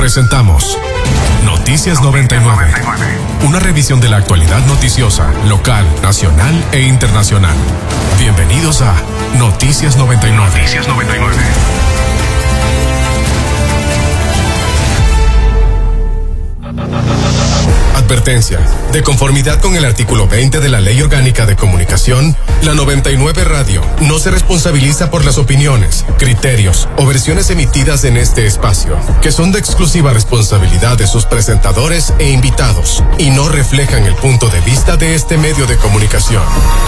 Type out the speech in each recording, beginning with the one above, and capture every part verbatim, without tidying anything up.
Presentamos Noticias noventa y nueve, una revisión de la actualidad noticiosa, local, nacional e internacional. Bienvenidos a Noticias noventa y nueve. Noticias noventa y nueve. Advertencia. De conformidad con el artículo veinte de la Ley Orgánica de Comunicación, la noventa y nueve Radio no se responsabiliza por las opiniones, criterios o versiones emitidas en este espacio, que son de exclusiva responsabilidad de sus presentadores e invitados, y no reflejan el punto de vista de este medio de comunicación.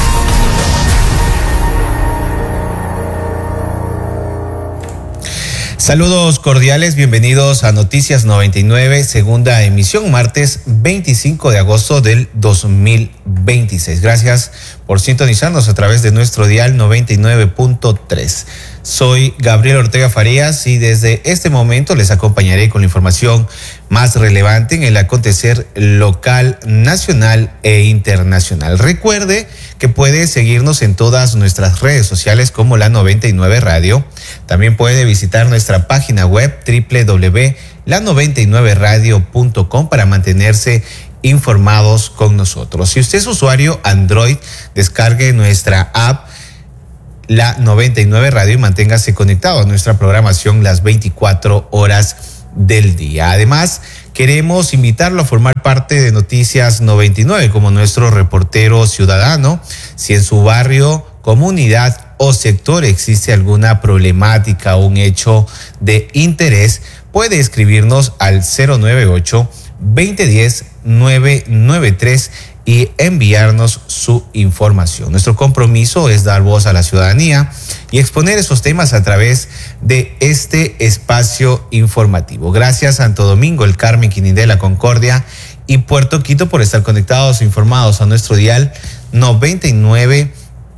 Saludos cordiales, bienvenidos a Noticias noventa y nueve, segunda emisión, martes veinticinco de agosto del dos mil veintiséis. Gracias por sintonizarnos a través de nuestro dial noventa y nueve punto tres. Soy Gabriel Ortega Farías y desde este momento les acompañaré con la información más relevante en el acontecer local, nacional e internacional. Recuerde que puede seguirnos en todas nuestras redes sociales como la noventa y nueve Radio. También puede visitar nuestra página web doble u doble u doble u punto la noventa y nueve radio punto com para mantenerse informados con nosotros. Si usted es usuario Android, descargue nuestra app La noventa y nueve Radio y manténgase conectado a nuestra programación las veinticuatro horas del día. Además, queremos invitarlo a formar parte de Noticias noventa y nueve como nuestro reportero ciudadano. Si en su barrio, comunidad o sector existe alguna problemática o un hecho de interés, puede escribirnos al cero nueve ocho, veinte diez, nueve nueve tres y enviarnos su información. Nuestro compromiso es dar voz a la ciudadanía y exponer esos temas a través de este espacio informativo. Gracias Santo Domingo, El Carmen, Quinindé, La Concordia y Puerto Quito por estar conectados e informados a nuestro dial noventa y nueve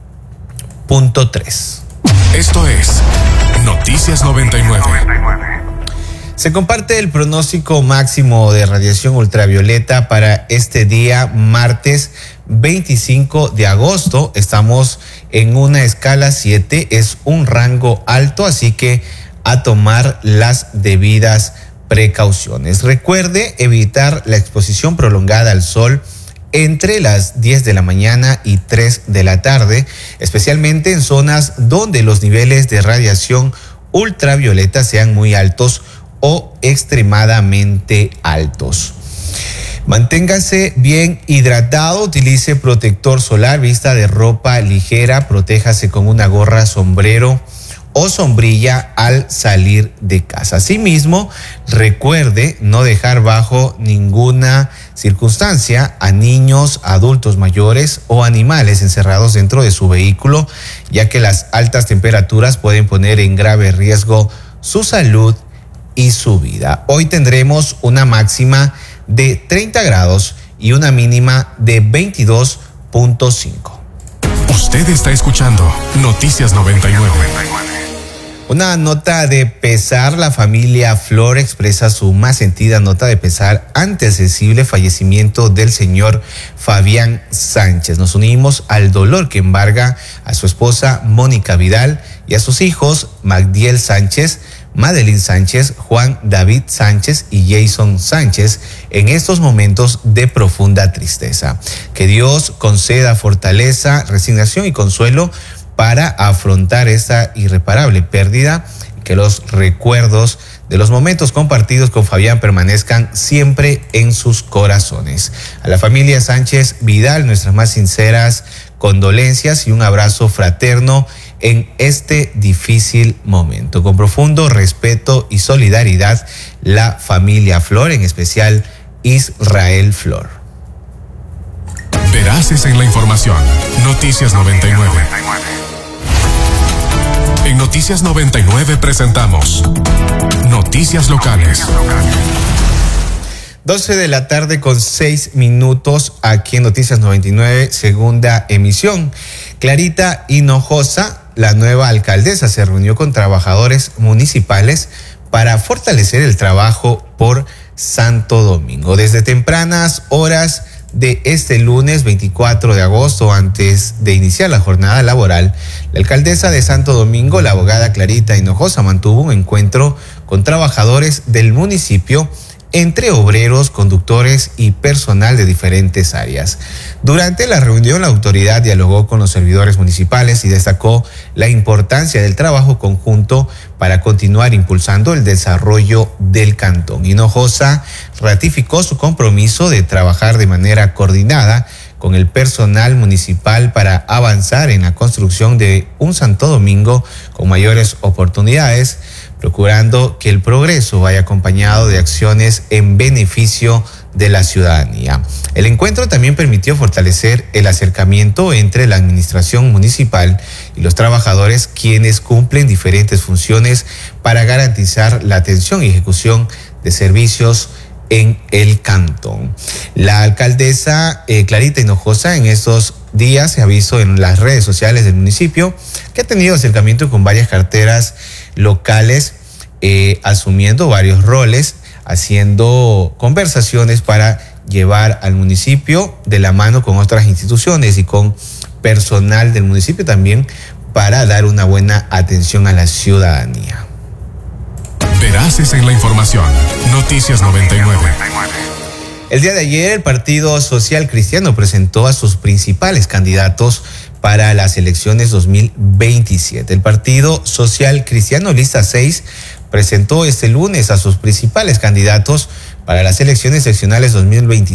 punto tres. Esto es Noticias noventa y nueve. Se comparte el pronóstico máximo de radiación ultravioleta para este día martes veinticinco de agosto. Estamos en una escala siete, es un rango alto, así que a tomar las debidas precauciones. Recuerde evitar la exposición prolongada al sol entre las diez de la mañana y tres de la tarde, especialmente en zonas donde los niveles de radiación ultravioleta sean muy altos o extremadamente altos. Manténgase bien hidratado, utilice protector solar, vista de ropa ligera, protéjase con una gorra, sombrero o sombrilla al salir de casa. Asimismo, recuerde no dejar bajo ninguna circunstancia a niños, adultos mayores o animales encerrados dentro de su vehículo, ya que las altas temperaturas pueden poner en grave riesgo su salud y su vida. Hoy tendremos una máxima de treinta grados y una mínima de veintidós punto cinco. Usted está escuchando Noticias noventa y nueve. Una nota de pesar, la familia Flor expresa su más sentida nota de pesar ante el sensible fallecimiento del señor Fabián Sánchez. Nos unimos al dolor que embarga a su esposa Mónica Vidal y a sus hijos Magdiel Sánchez, Madeline Sánchez, Juan David Sánchez y Jason Sánchez en estos momentos de profunda tristeza. Que Dios conceda fortaleza, resignación y consuelo para afrontar esta irreparable pérdida, que los recuerdos de los momentos compartidos con Fabián permanezcan siempre en sus corazones. A la familia Sánchez Vidal, nuestras más sinceras condolencias y un abrazo fraterno en este difícil momento. Con profundo respeto y solidaridad, la familia Flor, en especial Israel Flor. Veraces en la información. Noticias noventa y nueve. En Noticias noventa y nueve presentamos Noticias locales. doce de la tarde con seis minutos aquí en Noticias noventa y nueve, segunda emisión. Clarita Hinojosa, la nueva alcaldesa, se reunió con trabajadores municipales para fortalecer el trabajo por Santo Domingo. Desde tempranas horas de este lunes veinticuatro de agosto, antes de iniciar la jornada laboral, la alcaldesa de Santo Domingo, la abogada Clarita Hinojosa, mantuvo un encuentro con trabajadores del municipio, entre obreros, conductores y personal de diferentes áreas. Durante la reunión, la autoridad dialogó con los servidores municipales y destacó la importancia del trabajo conjunto para continuar impulsando el desarrollo del cantón. Hinojosa ratificó su compromiso de trabajar de manera coordinada con el personal municipal para avanzar en la construcción de un Santo Domingo con mayores oportunidades, procurando que el progreso vaya acompañado de acciones en beneficio de la ciudadanía. El encuentro también permitió fortalecer el acercamiento entre la administración municipal y los trabajadores, quienes cumplen diferentes funciones para garantizar la atención y ejecución de servicios en el cantón. La alcaldesa eh, Clarita Hinojosa en estos días se ha visto en las redes sociales del municipio que ha tenido acercamiento con varias carteras locales, eh, asumiendo varios roles, haciendo conversaciones para llevar al municipio de la mano con otras instituciones y con personal del municipio también para dar una buena atención a la ciudadanía. Veraces en la información. Noticias noventa y nueve. El día de ayer, el Partido Social Cristiano presentó a sus principales candidatos para las elecciones dos mil veintisiete. El Partido Social Cristiano Lista seis presentó este lunes a sus principales candidatos para las elecciones seccionales dos mil veintisiete.